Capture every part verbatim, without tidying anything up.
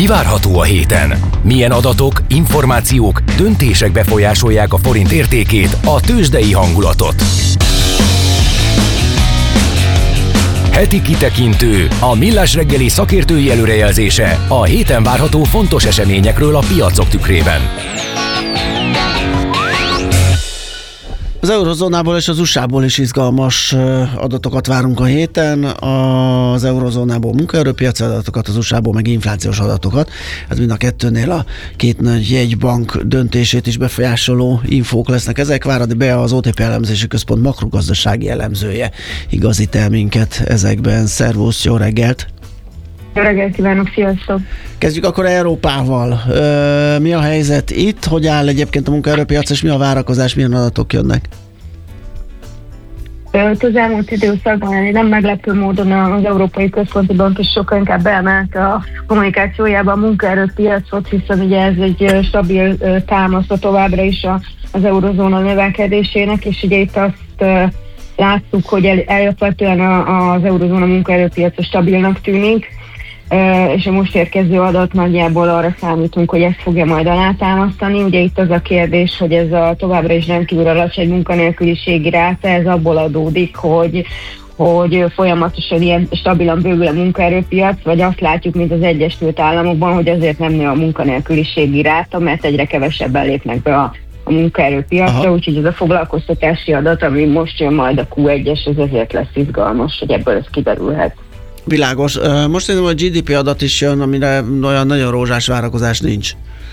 Mi várható a héten? Milyen adatok, információk, döntések befolyásolják a forint értékét, a tőzsdei hangulatot? Heti kitekintő, a Millás reggeli szakértői előrejelzése a héten várható fontos eseményekről a piacok tükrében. Az eurozónából és az u es á-ból is izgalmas adatokat várunk a héten. Az eurozónából munkaerőpiaci adatokat, az u es á-ból meg inflációs adatokat. Ez mind a kettőnél a két nagy jegybank döntését is befolyásoló infók lesznek ezek. Váradi Bea, az o té pé elemzési központ makrogazdasági elemzője igazít el minket ezekben. Szervusz, jó reggelt! Jó reggelt kívánok, sziasztok! Kezdjük akkor Európával. Mi a helyzet itt? Hogy áll egyébként a munkaerőpiac, és mi a várakozás, milyen adatok jönnek? Az elmúlt időszakban nem meglepő módon az Európai Központi Bank is sokkal inkább beemelte a kommunikációjában a munkaerőpiacot, hiszen ugye ez egy stabil támasza továbbra is az eurozóna növekedésének, és ugye itt azt láttuk, hogy alapvetően az eurozóna munkaerőpiaca stabilnak tűnik, és a most érkező adat nagyjából arra számítunk, hogy ezt fogja majd alátámasztani. Ugye itt az a kérdés, hogy ez a továbbra is rendkívül alacsony munkanélküliségi ráta, ez abból adódik, hogy hogy folyamatosan ilyen stabilan bővül a munkaerőpiac, vagy azt látjuk, mint az Egyesült Államokban, hogy azért nem nő a munkanélküliségi ráta, mert egyre kevesebben lépnek be a, a munkaerőpiacra, úgyhogy ez a foglalkoztatási adat, ami most jön majd a kú egyes, ez ezért lesz izgalmas, hogy ebből ez kiderülhet. Világos. Most szerintem a gé dé pé adat is jön, amire olyan nagyon rózsás várakozás nincs.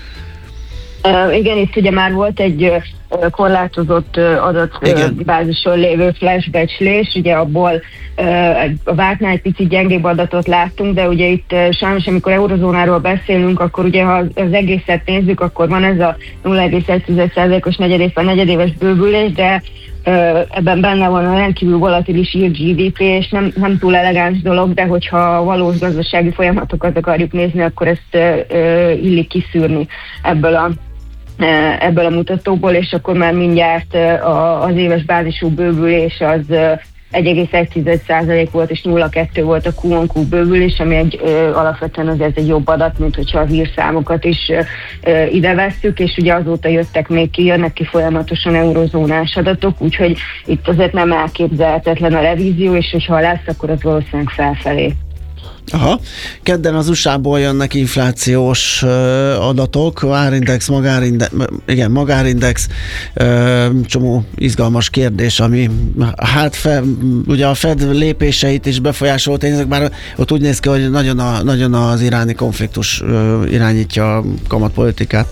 Uh, igen, itt ugye már volt egy uh, korlátozott uh, adatbázison uh, lévő flashbecslés, ugye abból uh, a vártnál egy picit gyengébb adatot láttunk, de ugye itt uh, sajnos, amikor eurozónáról beszélünk, akkor ugye ha az egészet nézzük, akkor van ez a nulla egész egy százalékos negyedéves, negyedéves bővülés, de Uh, ebben benne van a rendkívül volatilis ír gé dé pé, és nem, nem túl elegáns dolog, de hogyha valós gazdasági folyamatokat akarjuk nézni, akkor ezt uh, illik kiszűrni ebből a, uh, ebből a mutatóból, és akkor már mindjárt uh, az éves bázisú bővülés az uh, egy egész egy százalék volt, és nulla egész kettő volt a Q-on-Q bővülés, ami egy, ö, alapvetően az ez egy jobb adat, mint hogyha a hírszámokat is ö, ö, ide vesszük, és ugye azóta jöttek még ki, jönnek ki folyamatosan eurozónás adatok, úgyhogy itt azért nem elképzelhetetlen a revízió, és hogyha lesz, akkor az valószínűleg felfelé. Aha. Kedden az u es á-ból jönnek inflációs uh, adatok, árindex, magárindex, igen, magárindex, uh, csomó izgalmas kérdés, ami hát fe, ugye a Fed lépéseit is befolyásolt tényezők, bár ott úgy néz ki, hogy nagyon, a, nagyon az iráni konfliktus uh, irányítja a kamatpolitikát.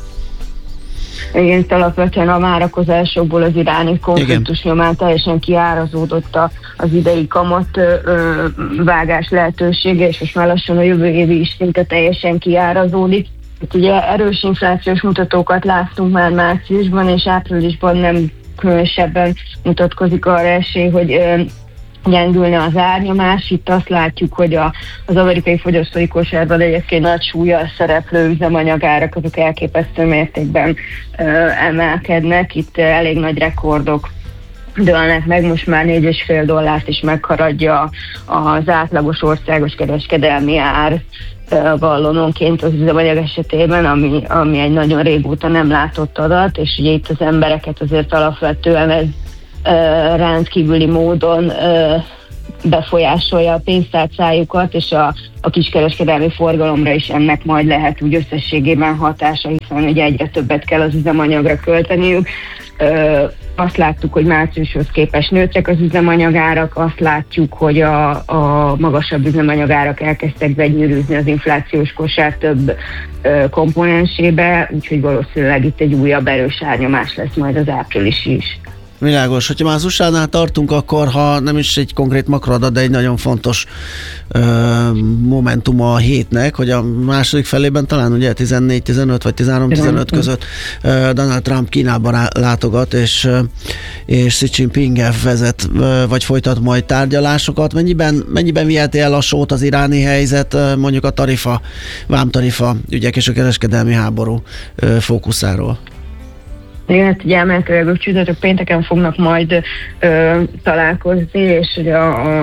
Igen, itt alapvetően a várakozásokból az iráni konfliktus nyomán teljesen kiárazódott a, az idei kamat ö, vágás lehetősége, és most már lassan a jövő évi is szinte teljesen kiárazódik. Itt ugye erős inflációs mutatókat láttunk már márciusban, és áprilisban nem különösebben mutatkozik arra esély, hogy ö, gyengülne az árnyomás. Itt azt látjuk, hogy a, az amerikai fogyasztói kosárban egyébként nagy súllyal szereplő üzemanyagárak, azok elképesztő mértékben ö, emelkednek. Itt ö, elég nagy rekordok dőlnek meg, most már négy és fél dollárt is megharadja az átlagos országos kereskedelmi ár gallononként az üzemanyag esetében, ami, ami egy nagyon régóta nem látott adat, és ugye itt az embereket azért alapvetően ez Uh, rendkívüli módon uh, befolyásolja a pénztárcájukat, és a, a kiskereskedelmi forgalomra is ennek majd lehet úgy összességében hatása, hiszen ugye egyre többet kell az üzemanyagra költeniük. Uh, azt láttuk, hogy márciushoz képest nőttek az üzemanyagárak, azt látjuk, hogy a, a magasabb üzemanyagárak elkezdtek begyűrűzni az inflációs kosár több uh, komponensébe, úgyhogy valószínűleg itt egy újabb erős árnyomás lesz majd az április is. Világos, hogyha már az u es á-nál tartunk, akkor ha nem is egy konkrét makroadat, de egy nagyon fontos ö, momentuma a hétnek, hogy a második felében talán ugye tizennégy tizenöt vagy tizenhárom tizenöt között ö, Donald Trump Kínában látogat, és, és Xi Jinping vezet, ö, vagy folytat majd tárgyalásokat. Mennyiben, mennyiben viheti el a sót az iráni helyzet, mondjuk a tarifa, vámtarifa ügyek és a kereskedelmi háború ö, fókuszáról? Igen, hát ugye elméletileg csütörtök pénteken fognak majd ö, találkozni, és ugye a, a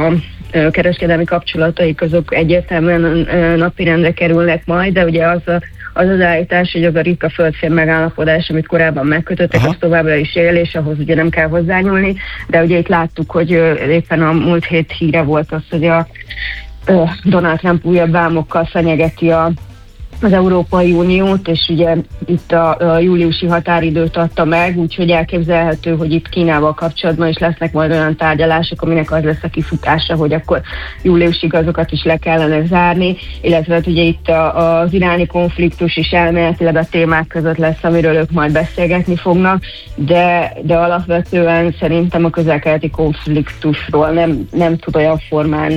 kereskedelmi kapcsolataik azok egyértelműen napirendre kerülnek majd, de ugye az a az az állítás, hogy az a ritka földfém megállapodás, amit korábban megkötöttek, az továbbra is él, és ahhoz ugye nem kell hozzányúlni, de ugye itt láttuk, hogy éppen a múlt hét híre volt az, hogy a Donald Trump újabb vámokkal fenyegeti a az Európai Uniót, és ugye itt a, a júliusi határidőt adta meg, úgyhogy elképzelhető, hogy itt Kínával kapcsolatban is lesznek majd olyan tárgyalások, aminek az lesz a kifutása, hogy akkor júliusig azokat is le kellene zárni, illetve ugye itt a, az iráni konfliktus is elméletileg a témák között lesz, amiről ők majd beszélgetni fognak, de, de alapvetően szerintem a közel-keleti konfliktusról nem, nem tud olyan formán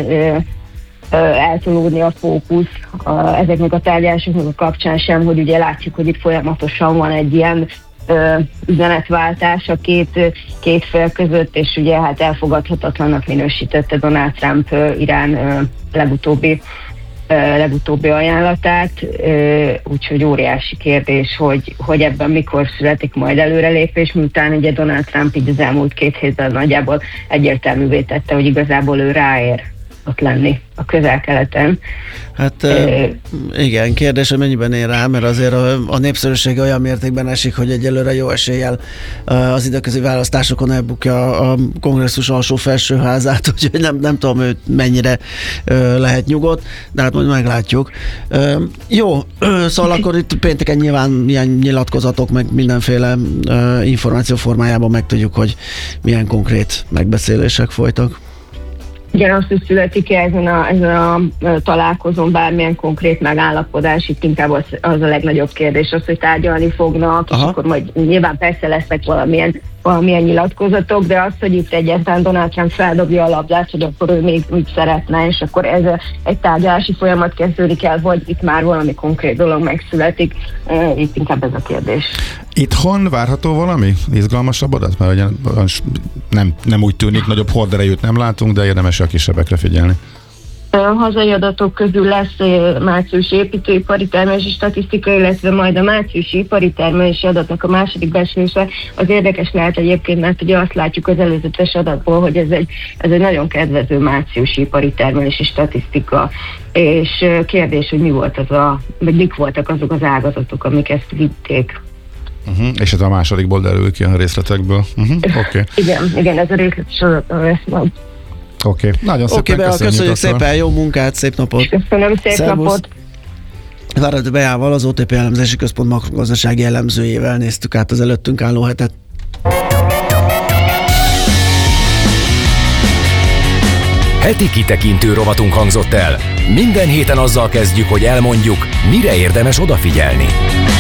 eltolódni a fókusz a, ezeknek a tárgyalásoknak a kapcsán sem, hogy ugye látjuk, hogy itt folyamatosan van egy ilyen ö, üzenetváltás a két, két fél között, és ugye hát elfogadhatatlannak minősítette Donald Trump ö, Irán ö, legutóbbi, ö, legutóbbi ajánlatát, ö, úgyhogy óriási kérdés, hogy, hogy ebben mikor születik majd előrelépés, miután ugye Donald Trump így az elmúlt két hétben nagyjából egyértelművé tette, hogy igazából ő ráér ott lenni a közel-keleten. Hát e, igen, kérdés, hogy mennyiben ér rá, mert azért a, a népszerűsége olyan mértékben esik, hogy egyelőre jó eséllyel az időközi választásokon elbukja a kongresszus alsó-felsőházát, úgyhogy nem, nem tudom, hogy mennyire lehet nyugodt, de hát majd meglátjuk. Jó, szóval akkor itt pénteken nyilván ilyen nyilatkozatok, meg mindenféle információ formájában megtudjuk, hogy milyen konkrét megbeszélések folytak. Igen, azt is születik ezen a, ezen a találkozón bármilyen konkrét megállapodás, itt inkább az, az a legnagyobb kérdés, az, hogy tárgyalni fognak, Aha. és akkor majd nyilván persze lesznek valamilyen, valamilyen nyilatkozatok, de az, hogy itt egyáltalán Donald Trump feldobja a labdát, hogy akkor ő még mit szeretne, és akkor ez a, egy tárgyalási folyamat kezdődik el, vagy itt már valami konkrét dolog megszületik, itt inkább ez a kérdés. Itthon várható valami izgalmasabb adat? Mert ugye nem, nem úgy tűnik, nagyobb horderejűt nem látunk, de érdemes a kisebbekre figyelni. A hazai adatok közül lesz márciusi építőipari termelési statisztika, illetve majd a márciusi ipari termelési adatnak a második becslése. Az érdekes lehet egyébként, mert ugye azt látjuk az előzetes adatból, hogy ez egy, ez egy nagyon kedvező márciusi ipari termelési statisztika. És kérdés, hogy mi volt az a, vagy mik voltak azok az ágazatok, amik ezt vitték. Uh-huh. És ez a másodikból derül ki a részletekből. Uh-huh. Okay. Igen, igen, ez a részletes adatról lesz majd. Oké, okay. Nagyon szépen okay, köszönjük. Köszönjük szépen, jó munkát, szép napot! Köszönöm, szép Szervusz. napot! Váradi Beával, az o té pé elemzési központ makrogazdasági elemzőjével néztük át az előttünk álló hetet. Heti kitekintő rovatunk hangzott el. Minden héten azzal kezdjük, hogy elmondjuk, mire érdemes odafigyelni.